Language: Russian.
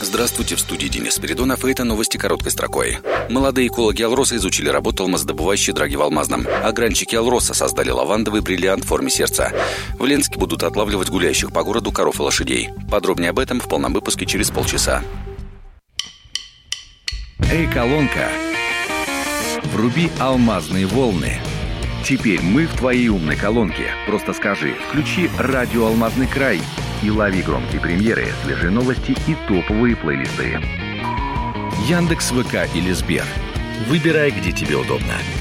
Здравствуйте, в студии Денис Спиридонов, и это новости короткой строкой. Молодые экологи Алроса изучили работу алмазодобывающей драги в Алмазном. Огранщики Алроса создали лавандовый бриллиант в форме сердца. В Ленске будут отлавливать гуляющих по городу коров и лошадей. Подробнее об этом в полном выпуске через полчаса. Эй, колонка, вруби алмазные волны. Теперь мы в твоей умной колонке. Просто скажи: включи радио «Алмазный край» и лови громкие премьеры, свежие новости и топовые плейлисты. Яндекс, ВК или Сбер. Выбирай, где тебе удобно.